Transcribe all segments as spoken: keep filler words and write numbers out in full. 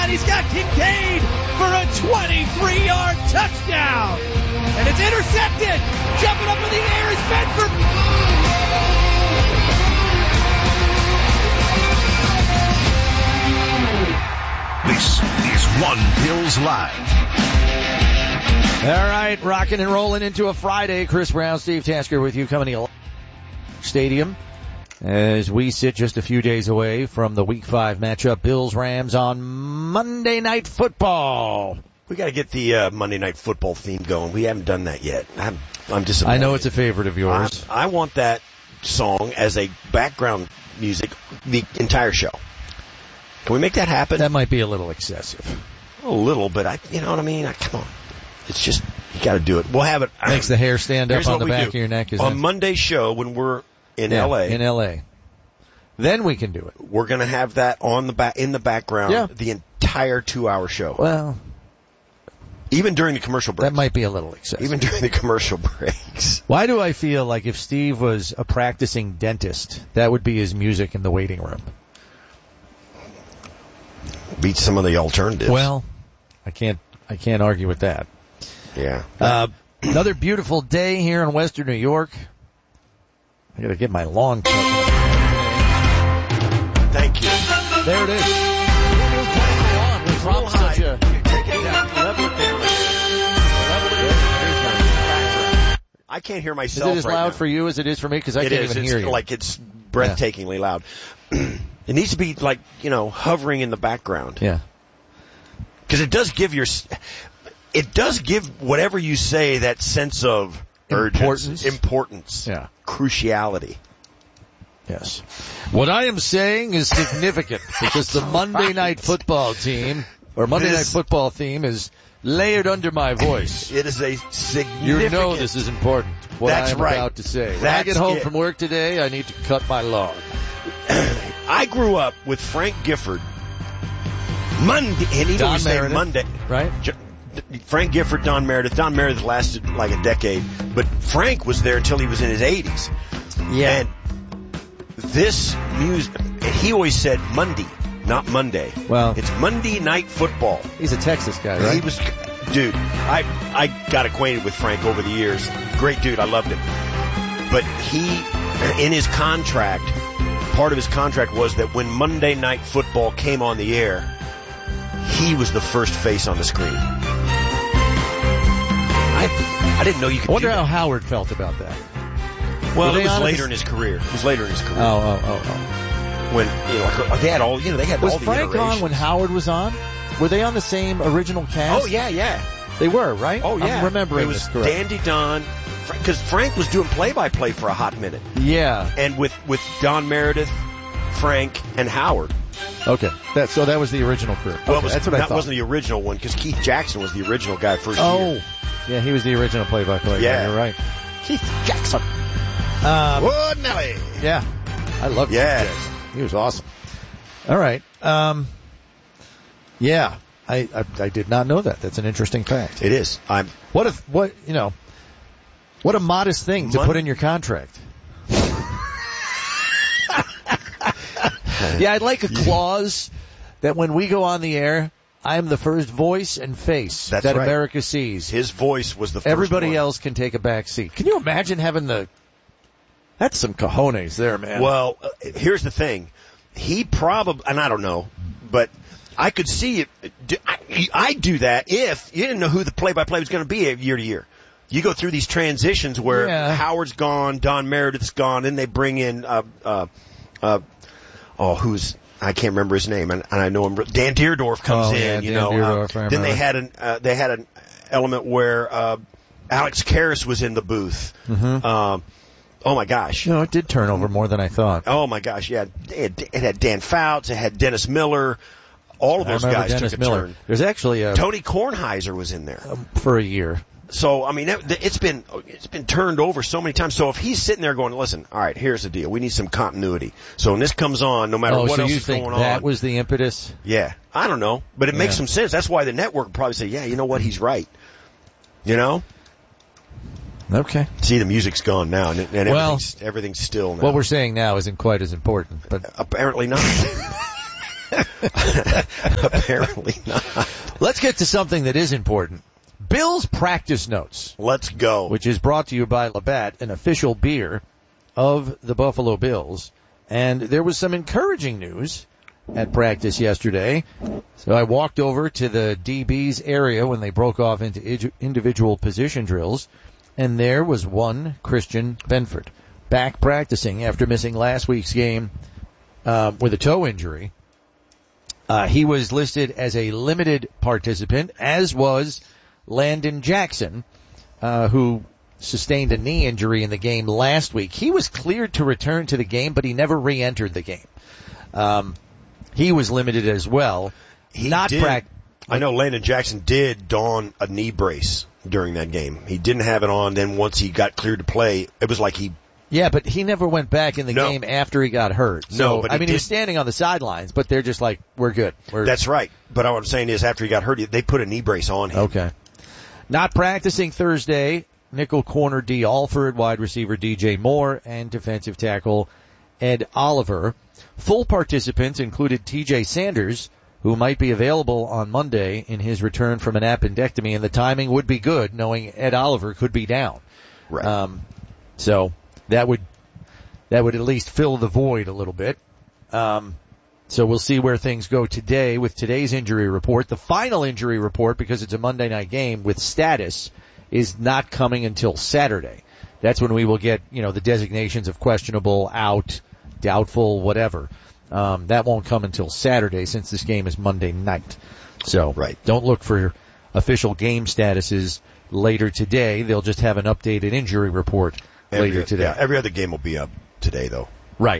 shot. He's got Kincaid for a twenty-three-yard touchdown. And it's intercepted. Jumping up in the air is Bedford. This is One Bills Live. All right, rocking and rolling into a Friday. Chris Brown, Steve Tasker with you coming to Stadium as we sit just a few days away from the Week five matchup, Bills-Rams on Monday Night Football. We got to get the uh, Monday Night Football theme going. We haven't done that yet. I'm, I'm disappointed. I know it's a favorite of yours. I, I want that song as a background music the entire show. Can we make that happen? That might be a little excessive. A little, but I, you know what I mean? I, come on. It's just, you got to do it. We'll have it. Makes the hair stand up Here's on the back do. of your neck. Is on that... Monday's show, when we're in yeah, L A. In L A. Then we can do it. We're going to have that on the back, in the background yeah. the entire two-hour show. Well, even during the commercial breaks. That might be a little excessive. Even during the commercial breaks. Why do I feel like if Steve was a practicing dentist, that would be his music in the waiting room? Beat some of the alternatives. Well, I can't, I can't argue with that. Yeah. Uh, another beautiful day here in Western New York. I gotta get my lawn cut. Thank you. There it is. It's a little high. A... Take it down. Level it down. Level it. I can't hear myself. Is it as right loud now. for you as it is for me? Because I it can't is. even it's hear you. Like it's breathtakingly yeah. loud. It needs to be like, you know, hovering in the background. Yeah. Because it does give your, it does give whatever you say that sense of importance, urgency, importance, yeah, cruciality. Yes. What I am saying is significant because the Monday right. Night Football team or Monday this, Night Football theme is layered under my voice. It is a significant. You know this is important. What That's I am right. about to say. When That's I get home it. from work today, I need to cut my lawn. I grew up with Frank Gifford. Monday, and he'd Don always Meredith, say Monday. Right? Frank Gifford, Don Meredith. Don Meredith lasted like a decade, but Frank was there until he was in his eighties. Yeah. And this music, and he always said Monday, not Monday. Well, it's Monday Night Football. He's a Texas guy, right? He was, dude. I I got acquainted with Frank over the years. Great dude. I loved him. But he, in his contract, part of his contract was that when Monday Night Football came on the air, he was the first face on the screen. I I didn't know you could. I wonder do how that. Howard felt about that. Well, Were it was later this? in his career. It was later in his career. Oh, oh, oh, oh. When you know, like, they had all you know, they had Was all the Frank iterations. on when Howard was on? Were they on the same original cast? Oh yeah, yeah. They were, right? Oh yeah. I'm remembering it was this correct. Dandy Don, because Frank was doing play-by-play for a hot minute. Yeah. And with with Don Meredith, Frank, and Howard. Okay. That so that was the original crew. Well, Okay, it was, that's what I that thought. wasn't the original one because Keith Jackson was the original guy first Oh. year. Yeah, he was the original play-by-play Yeah. guy. You're right. Keith Jackson. Um, Whoa, Nelly. Yeah. I love Yeah. Keith Jackson. He was awesome. All right. Um, yeah. I, I I did not know that. That's an interesting fact. It is. I'm. What if what you know? What a modest thing to Mon- put in your contract. Yeah, I'd like a clause that when we go on the air, I am the first voice and face That's that right. America sees. His voice was the first Everybody one. else can take a back seat. Can you imagine having the? That's some cojones there, man. Well, uh, here's the thing. He probably, and I don't know, but I could see it. I, I do that if you didn't know who the play-by-play was going to be year to year. You go through these transitions where Yeah. Howard's gone, Don Meredith's gone, and they bring in, uh, uh, uh, oh, who's, I can't remember his name, and, and I know him. Dan Deerdorf comes Oh, in, yeah, you Dan know. Deerdorf, I uh, then they remember. had an, uh, they had an element where, uh, Alex Karras was in the booth. Mm-hmm. Um, oh my gosh. You know, it did turn over more than I thought. Oh my gosh, yeah. It, it had Dan Fouts, it had Dennis Miller. All of I those remember guys Dennis took a Miller. turn. There's actually a Tony Kornheiser was in there. um, for a year. So, I mean, that- it's been, it's been turned over so many times. So if he's sitting there going, listen, all right, here's the deal. We need some continuity. So when this comes on, no matter Oh, what so else you is think going that on. was the impetus? Yeah. I don't know. But it makes Yeah. some sense. That's why the network would probably say, yeah, you know what? He's right. You know? Okay. See, the music's gone now, and, and Well, everything's, everything's still now. What we're saying now isn't quite as important, but Apparently not. Apparently not. Let's get to something that is important. Bills practice notes. Let's go. Which is brought to you by Labatt, an official beer of the Buffalo Bills. And there was some encouraging news at practice yesterday. So I walked over to the D B's area when they broke off into individual position drills, and there was one Christian Benford back practicing after missing last week's game uh, with a toe injury. Uh, he was listed as a limited participant, as was Landon Jackson, uh, who sustained a knee injury in the game last week. He was cleared to return to the game, but he never re-entered the game. Um, he was limited as well. He Not did. prac- I know Landon Jackson did don a knee brace during that game. He didn't have it on. Then once he got cleared to play, it was like he. Yeah, but he never went back in the No. game after he got hurt. So, No, but he I mean, he was did- standing on the sidelines, but they're just like, we're good. We're, That's right. But what I'm saying is, after he got hurt, they put a knee brace on him. Okay. Not practicing Thursday, nickel corner D. Alford, wide receiver D J Moore, and defensive tackle Ed Oliver. Full participants included T J Sanders, who might be available on Monday in his return from an appendectomy, and the timing would be good, knowing Ed Oliver could be down. Right. Um, so that would that would at least fill the void a little bit. Um, so we'll see where things go today with today's injury report. The final injury report, because it's a Monday night game with status, is not coming until Saturday. That's when we will get, you know, the designations of questionable, out, doubtful, whatever. Um, that won't come until Saturday since this game is Monday night. So Right. don't look for official game statuses later today. They'll just have an updated injury report Every, later today. Yeah, every other game will be up today, though. Right.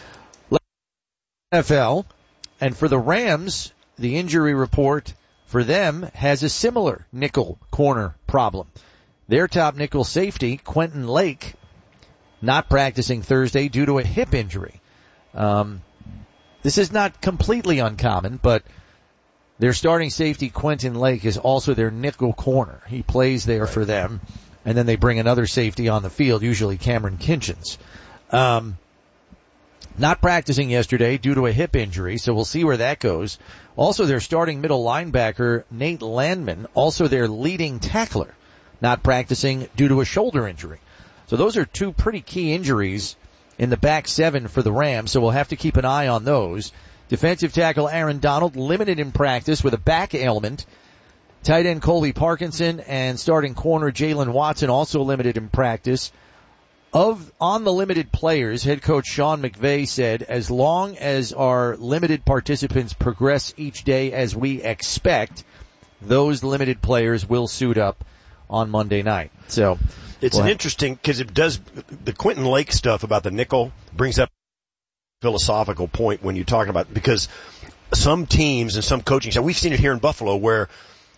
N F L, and for the Rams, the injury report for them has a similar nickel corner problem. Their top nickel safety, Quentin Lake, not practicing Thursday due to a hip injury. Um, this is not completely uncommon, but their starting safety, Quentin Lake, is also their nickel corner. He plays there Right. for them, and then they bring another safety on the field, usually Cameron Kinchins. Um, not practicing yesterday due to a hip injury, so we'll see where that goes. Also, their starting middle linebacker, Nate Landman, also their leading tackler, not practicing due to a shoulder injury. So those are two pretty key injuries in the back seven for the Rams, so we'll have to keep an eye on those. Defensive tackle Aaron Donald limited in practice with a back ailment. Tight end Colby Parkinson and starting corner Jalen Watson also limited in practice. Of on the limited players, head coach Sean McVay said, as long as our limited participants progress each day as we expect, those limited players will suit up on Monday night. So It's we'll an have- interesting, because it does, the Quentin Lake stuff about the nickel brings up a philosophical point when you're talking about, because some teams and some coaching staff, we've seen it here in Buffalo where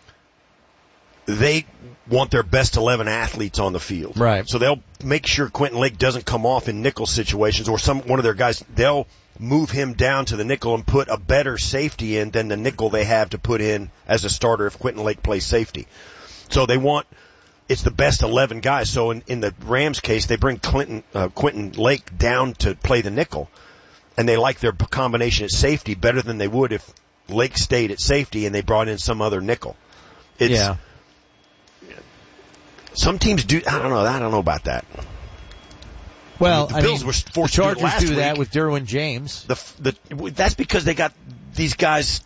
they want their best eleven athletes on the field. Right. So they'll make sure Quentin Lake doesn't come off in nickel situations, or some, one of their guys, they'll move him down to the nickel and put a better safety in than the nickel they have to put in as a starter if Quentin Lake plays safety. So they want, it's the best eleven guys. So in, in the Rams case, they bring Clinton, uh, Quentin Lake down to play the nickel, and they like their combination at safety better than they would if Lake stayed at safety and they brought in some other nickel. It's, yeah. Some teams do, I don't know, I don't know about that. Well, the I Bills mean, were forced the to do it Chargers last do that week. with Derwin James. The, the, that's because they got these guys,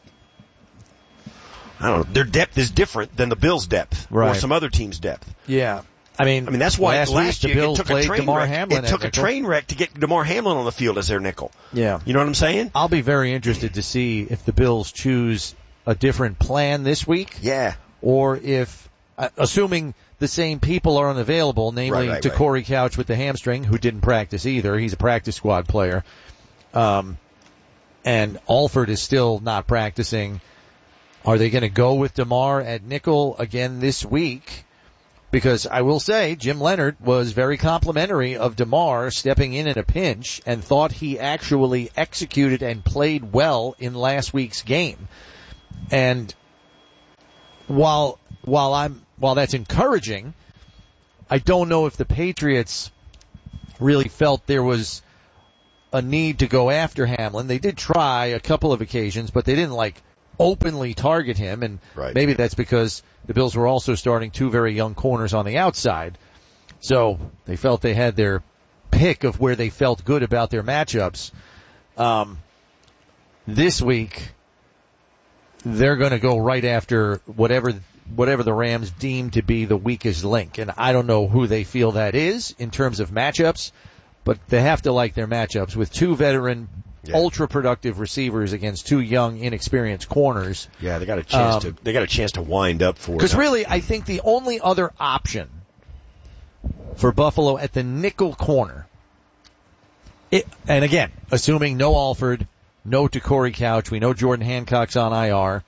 I don't know, their depth is different than the Bills' depth or Right. some other team's depth. Yeah. I mean, I mean, that's why last, last, week year the Bills it took played a train DeMar wreck. Hamlin It took at a nickel. train wreck to get DeMar Hamlin on the field as their nickel. Yeah. You know what I'm saying? I'll be very interested to see if the Bills choose a different plan this week, Yeah. or if, uh, assuming the same people are unavailable, namely Right, right, to right. Corey Couch with the hamstring, who didn't practice either. He's a practice squad player. Um, and Alford is still not practicing. Are they going to go with DeMar at nickel again this week? Because I will say, Jim Leonard was very complimentary of DeMar stepping in in a pinch and thought he actually executed and played well in last week's game. And while, while I'm, while that's encouraging, I don't know if the Patriots really felt there was a need to go after Hamlin. They did try a couple of occasions, but they didn't like openly target him, and right. maybe that's because the Bills were also starting two very young corners on the outside. So they felt they had their pick of where they felt good about their matchups. Um, this week, they're going to go right after whatever whatever the Rams deem to be the weakest link. And I don't know who they feel that is in terms of matchups, but they have to like their matchups with two veteran, yeah. ultra-productive receivers against two young, inexperienced corners. Yeah, they got a chance um, to they got a chance to wind up for it. Because really, I think the only other option for Buffalo at the nickel corner, it, and again, assuming no Alford, no Corey Couch, we know Jordan Hancock's on I R,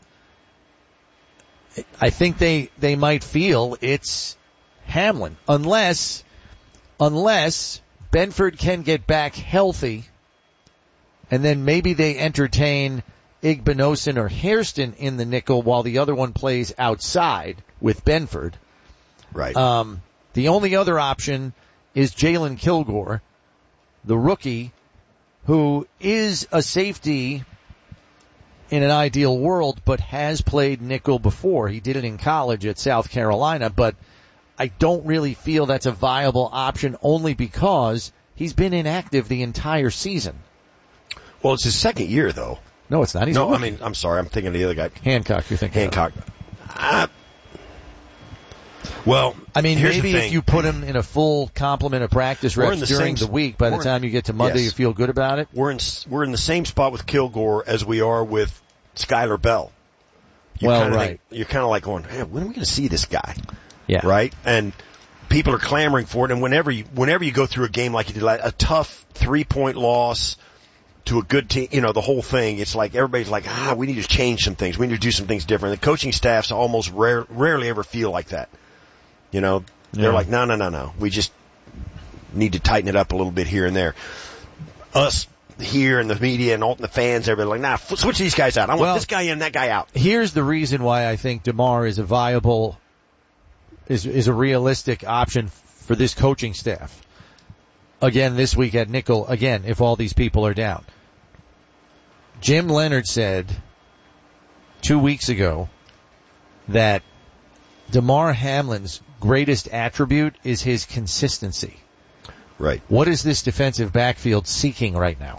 I think they, they might feel it's Hamlin. Unless, unless Benford can get back healthy, and then maybe they entertain Igbinosun or Hairston in the nickel while the other one plays outside with Benford. Right. Um, the only other option is Jalen Kilgore, the rookie, who is a safety in an ideal world, but has played nickel before. He did it in college at South Carolina, but I don't really feel that's a viable option only because he's been inactive the entire season. Well, it's his second year, though. No, it's not. He's no, I mean, I'm sorry. I'm thinking of the other guy. Hancock, you're thinking Hancock. Uh, well, I mean, here's maybe the thing. if you put him in a full complement of practice reps the during same, the week, by the time you get to Monday, yes. you feel good about it? We're in we're in the same spot with Kilgore as we are with Skylar Bell. You well, kinda right. Think, you're kind of like going, hey, when are we going to see this guy? Yeah. Right? And people are clamoring for it, and whenever you, whenever you go through a game like you did, like a tough three-point loss to a good team, you know, the whole thing, it's like everybody's like, ah, we need to change some things. We need to do some things different. The coaching staffs almost rare, rarely ever feel like that. You know, they're yeah. like, no, no, no, no. We just need to tighten it up a little bit here and there. Us here and the media and all the fans, everybody like, nah, switch these guys out. I want well, this guy in, that guy out. Here's the reason why I think DeMar is a viable, is is a realistic option for this coaching staff. Again, this week at nickel, again, if all these people are down. Jim Leonard said two weeks ago that DeMar Hamlin's greatest attribute is his consistency. Right. What is this defensive backfield seeking right now?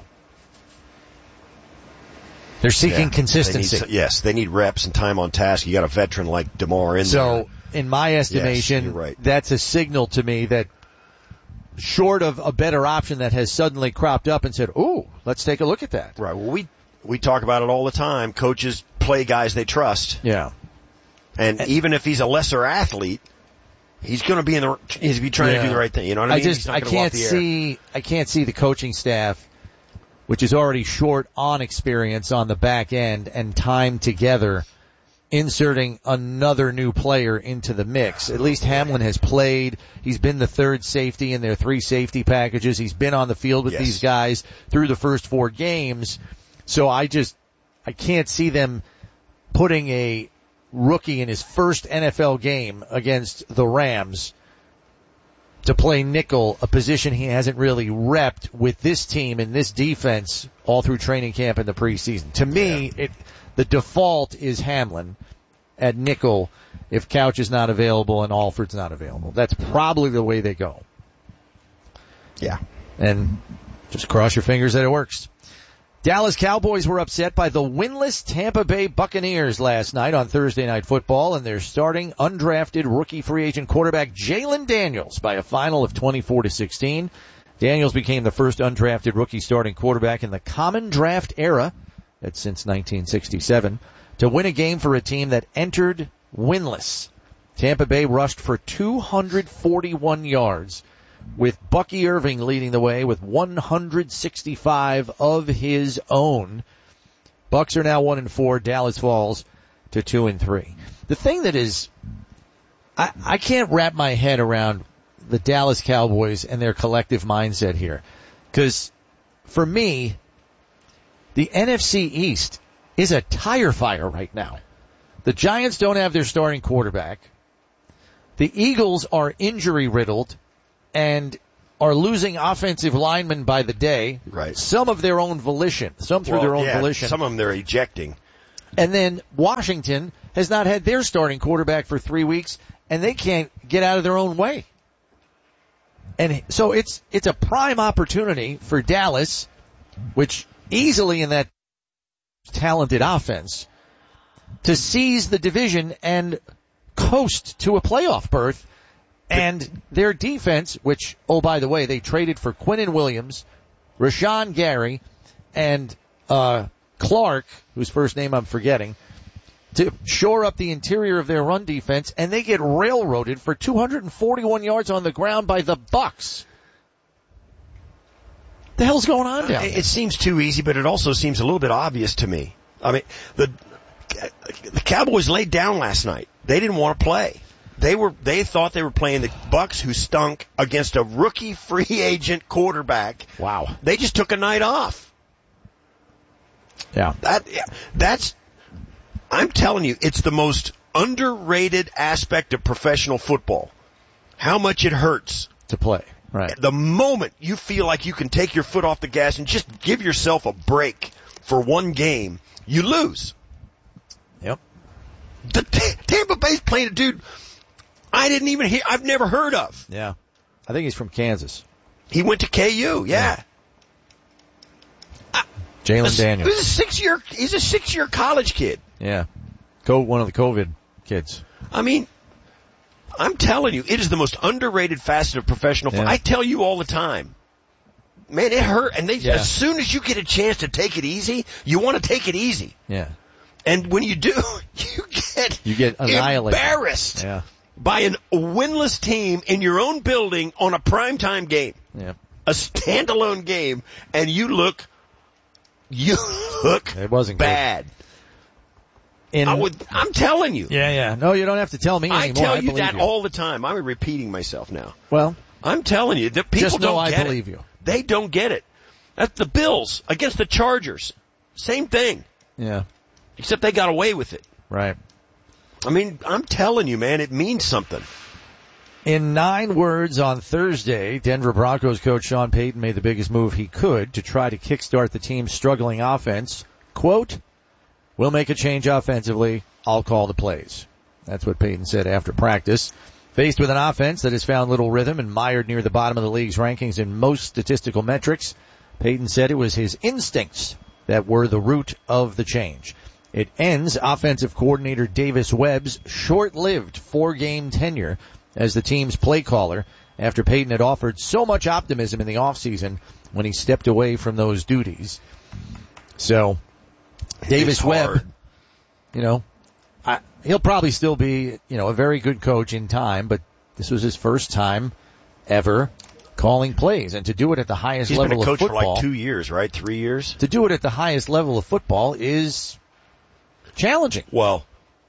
They're seeking yeah, consistency. They need, yes, they need reps and time on task. You got a veteran like DeMar in so, there. So, in my estimation, yes, you're right. That's a signal to me that short of a better option that has suddenly cropped up and said, ooh, let's take a look at that. Right. Well, we we talk about it all the time. Coaches play guys they trust. Yeah. And, and even if he's a lesser athlete, he's going to be in the he's be trying yeah. to do the right thing. You know what I mean? I just I can't see I can't see the coaching staff, which is already short on experience on the back end and time together, inserting another new player into the mix. At least Hamlin has played. He's been the third safety in their three safety packages. He's been on the field with yes. these guys through the first four games. So I just I can't see them putting a rookie in his first N F L game against the Rams to play nickel, a position he hasn't really repped with this team and this defense all through training camp and the preseason. To me, yeah. it the default is Hamlin at nickel if Couch is not available and Alford's not available. That's probably the way they go. Yeah. And just cross your fingers that it works. Dallas Cowboys were upset by the winless Tampa Bay Buccaneers last night on Thursday Night Football, and they're starting undrafted rookie free agent quarterback Jalen Daniels by a final of twenty-four to sixteen. Daniels became the first undrafted rookie starting quarterback in the common draft era, that's since nineteen sixty-seven, to win a game for a team that entered winless. Tampa Bay rushed for two hundred forty-one yards, with Bucky Irving leading the way with one hundred sixty-five of his own. Bucks are now one and four. Dallas falls to two and three. The thing that is, I, I can't wrap my head around the Dallas Cowboys and their collective mindset here. Because for me, the N F C East is a tire fire right now. The Giants don't have their starting quarterback. The Eagles are injury riddled. And are losing offensive linemen by the day. Right. Some of their own volition, some through well, their own yeah, volition. Some of them they're ejecting. And then Washington has not had their starting quarterback for three weeks, and they can't get out of their own way. And so it's it's a prime opportunity for Dallas, which easily in that talented offense, to seize the division and coast to a playoff berth. And their defense, which, oh, by the way, they traded for Quinnen Williams, Rashawn Gary, and uh Clark, whose first name I'm forgetting, to shore up the interior of their run defense, and they get railroaded for two hundred forty-one yards on the ground by the Bucks. The hell's going on down there? It seems too easy, but it also seems a little bit obvious to me. I mean, the the Cowboys laid down last night. They didn't want to play. They were they thought they were playing the Bucks, who stunk, against a rookie free agent quarterback. Wow. They just took a night off. Yeah. That that's I'm telling you, it's the most underrated aspect of professional football. How much it hurts to play. Right. The moment you feel like you can take your foot off the gas and just give yourself a break for one game, you lose. Yep. The T- Tampa Bay's playing a dude I didn't even hear, I've never heard of. Yeah. I think he's from Kansas. He went to K U, yeah. yeah. Jalen Daniels. He's a six-year, he's a six-year college kid. Yeah. Co- one of the COVID kids. I mean, I'm telling you, it is the most underrated facet of professional football. Yeah. I tell you all the time. Man, it hurt. And they, yeah. as soon as you get a chance to take it easy, you want to take it easy. Yeah. And when you do, you get, you get annihilated. Embarrassed yeah. by an winless team in your own building on a primetime game. Yeah. A standalone game, and you look, you look it wasn't bad. In, I would, I'm telling you. Yeah, yeah. No, you don't have to tell me I anymore. tell I you that you. all the time. I'm repeating myself now. Well, I'm telling you that people just know don't I get believe it. you. They don't get it. That's the Bills against the Chargers. Same thing. Yeah. Except they got away with it. Right. I mean, I'm telling you, man, it means something. In nine words on Thursday, Denver Broncos coach Sean Payton made the biggest move he could to try to kickstart the team's struggling offense. Quote, "We'll make a change offensively. I'll call the plays." That's what Payton said after practice. Faced with an offense that has found little rhythm and mired near the bottom of the league's rankings in most statistical metrics, Payton said it was his instincts that were the root of the change. It ends offensive coordinator Davis Webb's short-lived four-game tenure as the team's play caller after Payton had offered so much optimism in the offseason when he stepped away from those duties. So, Davis Webb, you know, I, he'll probably still be, you know, a very good coach in time, but this was his first time ever calling plays, and to do it at the highest He's level been a of coach football. for like two years, right? Three years? To do it at the highest level of football is challenging. Well,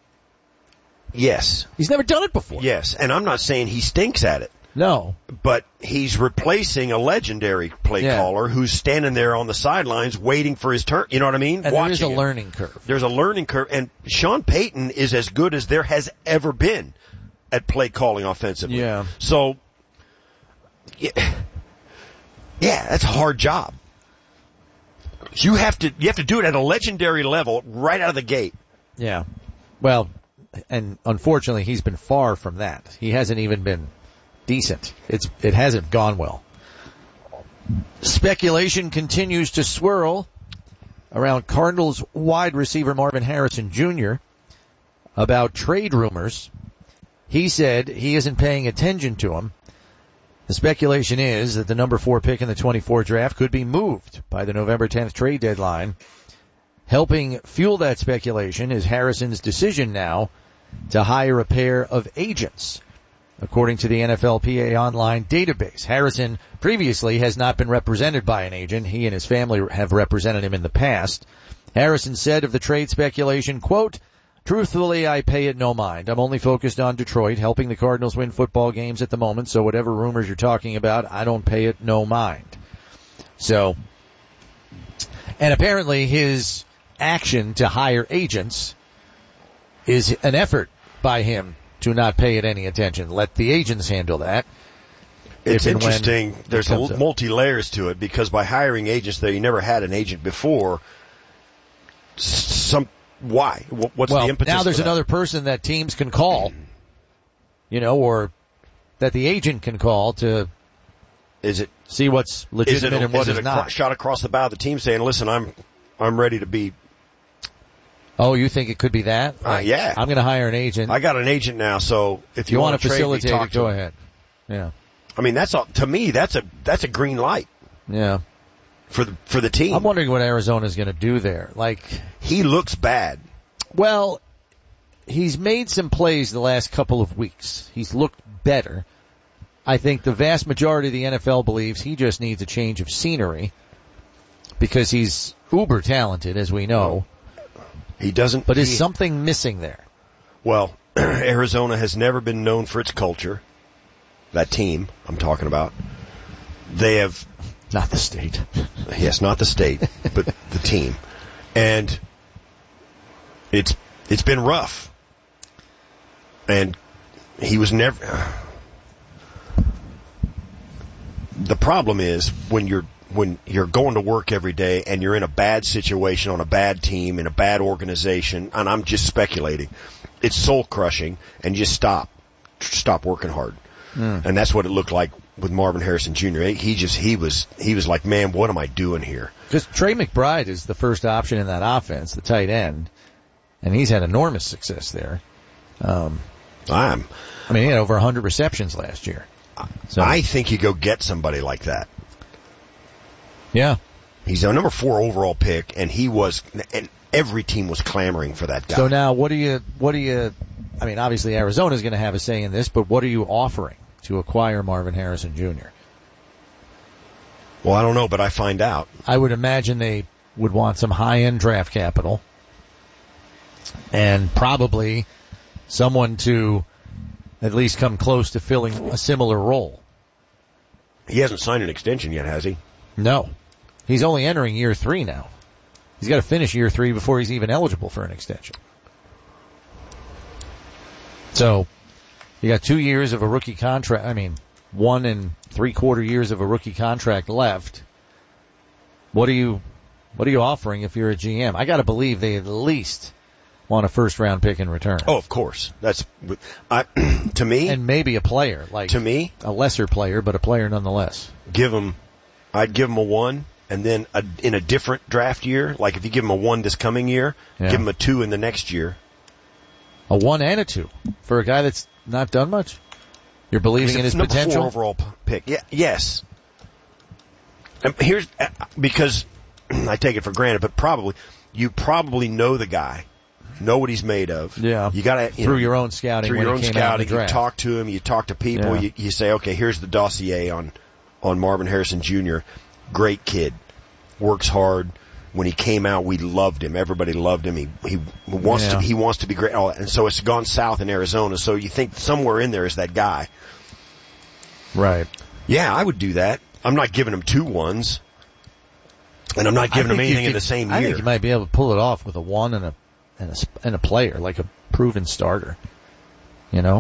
yes. He's never done it before. Yes, and I'm not saying he stinks at it. No. But he's replacing a legendary play yeah. caller who's standing there on the sidelines waiting for his turn. You know what I mean? And Watching there is a it. learning curve. There's a learning curve, and Sean Payton is as good as there has ever been at play calling offensively. Yeah. So, yeah, yeah, that's a hard job. You have to, you have to do it at a legendary level right out of the gate. Yeah. Well, and unfortunately he's been far from that. He hasn't even been decent. It's, it hasn't gone well. Speculation continues to swirl around Cardinals wide receiver Marvin Harrison Junior about trade rumors. He said he isn't paying attention to them. The speculation is that the number four pick in the twenty-four draft could be moved by the November tenth trade deadline. Helping fuel that speculation is Harrison's decision now to hire a pair of agents. According to the N F L P A Online database, Harrison previously has not been represented by an agent. He and his family have represented him in the past. Harrison said of the trade speculation, quote, "Truthfully, I pay it no mind. I'm only focused on Detroit, helping the Cardinals win football games at the moment, so whatever rumors you're talking about, I don't pay it no mind." So, and apparently his action to hire agents is an effort by him to not pay it any attention. Let the agents handle that. It's if and interesting. when There's it a multi layers to it because by hiring agents there, you never had an agent before. Some why? What's well, the impetus? Now there's for that? another person that teams can call, you know, or that the agent can call to. Is it see what's legitimate is it a, and what is, is it a not? Shot across the bow of the team saying, "Listen, I'm I'm ready to be." Oh, you think it could be that? Uh, yeah, I'm going to hire an agent. I got an agent now, so if you, you want to trade facilitate me, talk it, go to ahead. Yeah. I mean, that's a, to me that's a that's a green light. Yeah. For the for the team. I'm wondering what Arizona's going to do there. Like he looks bad. Well, he's made some plays the last couple of weeks. He's looked better. I think the vast majority of the N F L believes he just needs a change of scenery because he's uber talented, as we know. He doesn't. But is he, something missing there? Well, Arizona has never been known for its culture. That team I'm talking about. They have. Not the state. Yes, not the state, but the team. And it's it's been rough. And he was never... The problem is when you're when you're going to work every day and you're in a bad situation on a bad team in a bad organization, and I'm just speculating, it's soul crushing, and you just stop, stop working hard, mm. and that's what it looked like with Marvin Harrison Junior He just he was he was like, man, what am I doing here? Because Trey McBride is the first option in that offense, the tight end, and he's had enormous success there. Um, I'm. I mean, he had over one hundred receptions last year. So. I think you go get somebody like that. Yeah. He's a number four overall pick, and he was, and every team was clamoring for that guy. So now, what do you, what do you, I mean, obviously Arizona's going to have a say in this, but what are you offering to acquire Marvin Harrison Junior? Well, I don't know, but I find out. I would imagine they would want some high-end draft capital and probably someone to at least come close to filling a similar role. He hasn't signed an extension yet, has he? No. He's only entering year three now. He's got to finish year three before he's even eligible for an extension. So, you got two years of a rookie contract, I mean, one and three quarter years of a rookie contract left. What are you, what are you offering if you're a G M? I gotta believe they at least want a first round pick in return. Oh, of course. That's, I, to me. And maybe a player, like. To me. A lesser player, but a player nonetheless. Give him, I'd give him a one, and then a, in a different draft year, like if you give him a one this coming year, yeah. give him a two in the next year. A one and a two for a guy that's not done much? You're believing in his number potential? Four overall pick. Yeah, yes. And here's, because I take it for granted, but probably, you probably know the guy. Know what he's made of. Yeah. You gotta, you through know, your own scouting. Through when your own came scouting, out in the you talk to him, you talk to people, yeah. you, you say, okay, here's the dossier on, on Marvin Harrison Junior Great kid. Works hard. When he came out, we loved him. Everybody loved him. He, he wants yeah. to, he wants to be great. Oh, and so it's gone south in Arizona. So you think somewhere in there is that guy. Right. Yeah, I would do that. I'm not giving him two ones. And I'm not giving him anything could, in the same I year. I think you might be able to pull it off with a one and a, and a, and a player, like a proven starter. You know?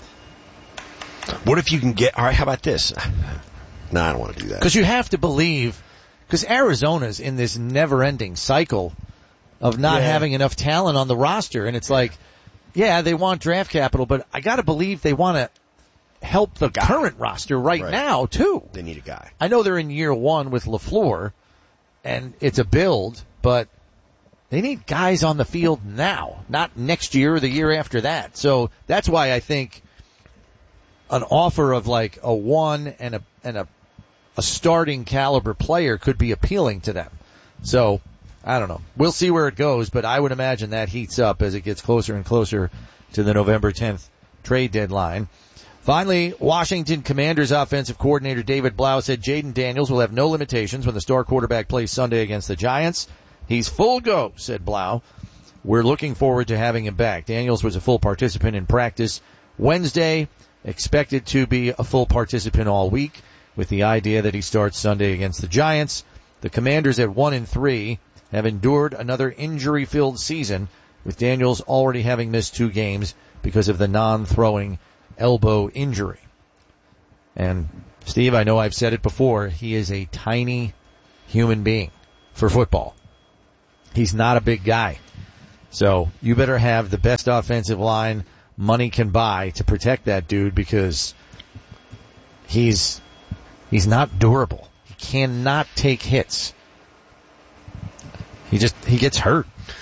What if you can get, all right, how about this? No, I don't want to do that. Because you have to believe, because Arizona's in this never-ending cycle of not yeah. having enough talent on the roster, and it's like, yeah, they want draft capital, but I gotta believe they want to help the guy. current roster right, right now, too. They need a guy. I know they're in year one with LaFleur, and it's a build, but they need guys on the field now, not next year or the year after that. So that's why I think an offer of like a one and a, and a, a starting caliber player could be appealing to them. So, I don't know. We'll see where it goes, but I would imagine that heats up as it gets closer and closer to the November tenth trade deadline. Finally, Washington Commanders offensive coordinator David Blau said Jaden Daniels will have no limitations when the star quarterback plays Sunday against the Giants. He's full go, said Blau. We're looking forward to having him back. Daniels was a full participant in practice Wednesday, expected to be a full participant all week, with the idea that he starts Sunday against the Giants. The Commanders at one and three have endured another injury-filled season, with Daniels already having missed two games because of the non-throwing elbow injury. And Steve, I know I've said it before, he is a tiny human being for football. He's not a big guy. So you better have the best offensive line money can buy to protect that dude, because he's he's not durable. He cannot take hits. He just he gets hurt.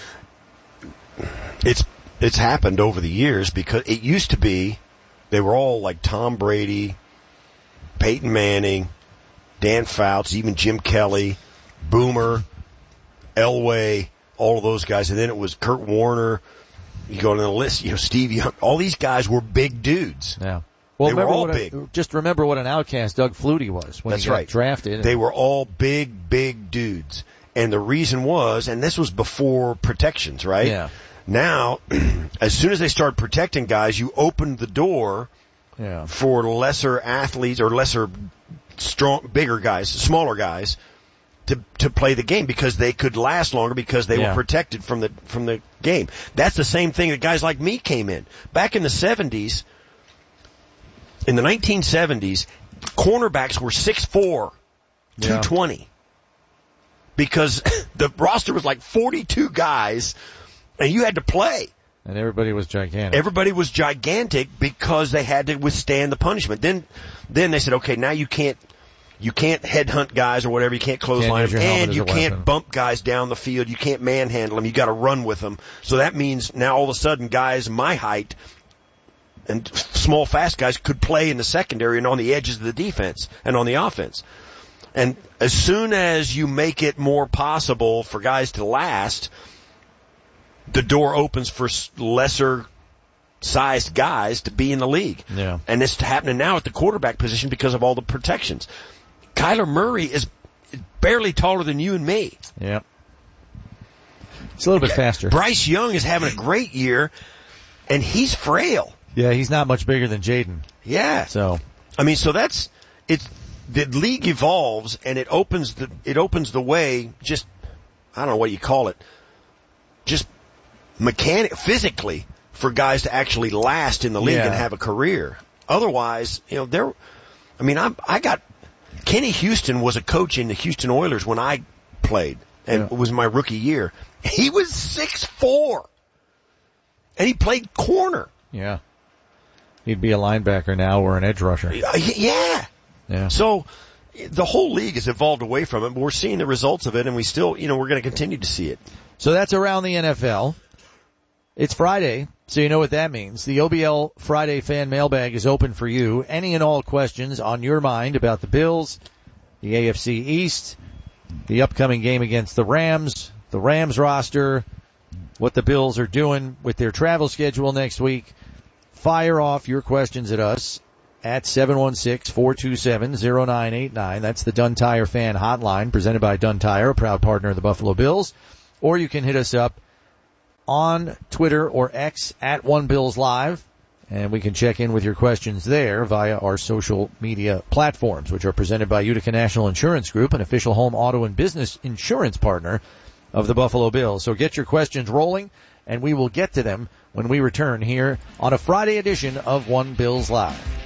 It's it's happened over the years, because it used to be they were all like Tom Brady, Peyton Manning, Dan Fouts, even Jim Kelly, Boomer, Elway, all of those guys, and then it was Kurt Warner. You go on the list, you know, Steve Young. All these guys were big dudes. Yeah. Well, they were all what big. A, just remember what an outcast Doug Flutie was when That's he got right. drafted. They were all big, big dudes. And the reason was, and this was before protections, right? Yeah. Now, as soon as they started protecting guys, you opened the door yeah. for lesser athletes or lesser strong, bigger guys, smaller guys, to to play the game, because they could last longer, because they yeah. were protected from the from the game. That's the same thing that guys like me came in. Back in the seventies, in the nineteen seventies, cornerbacks were six four, yeah. two twenty. Because the roster was like forty-two guys, and you had to play. And everybody was gigantic. Everybody was gigantic because they had to withstand the punishment. Then then they said, okay, now you can't You can't headhunt guys or whatever. You can't clothesline them, and you can't weapon. bump guys down the field. You can't manhandle them. You got to run with them. So that means now all of a sudden guys my height and small, fast guys could play in the secondary and on the edges of the defense and on the offense. And as soon as you make it more possible for guys to last, the door opens for lesser sized guys to be in the league. Yeah. And it's happening now at the quarterback position because of all the protections. Kyler Murray is barely taller than you and me. Yeah. It's a little bit faster. Bryce Young is having a great year, and he's frail. Yeah, he's not much bigger than Jaden. Yeah. So, I mean, so that's, it's, the league evolves, and it opens the, it opens the way, just, I don't know what you call it, just mechanic, physically, for guys to actually last in the league yeah. and have a career. Otherwise, you know, there, I mean, I, I got, Kenny Houston was a coach in the Houston Oilers when I played, and yeah. it was my rookie year. He was six four, and he played corner. Yeah. He'd be a linebacker now or an edge rusher. Yeah. Yeah. So the whole league has evolved away from it, but we're seeing the results of it, and we still, you know, we're going to continue to see it. So that's around the N F L. It's Friday, so you know what that means. The O B L Friday Fan Mailbag is open for you. Any and all questions on your mind about the Bills, the A F C East, the upcoming game against the Rams, the Rams roster, what the Bills are doing with their travel schedule next week. Fire off your questions at us at seven one six, four two seven, zero nine eight nine. That's the Dunn Tire Fan Hotline, presented by Dunn Tire, a proud partner of the Buffalo Bills. Or you can hit us up on Twitter or X at One Bills Live, and we can check in with your questions there via our social media platforms, which are presented by Utica National Insurance Group, an official home auto and business insurance partner of the Buffalo Bills. So get your questions rolling, and we will get to them when we return here on a Friday edition of One Bills Live.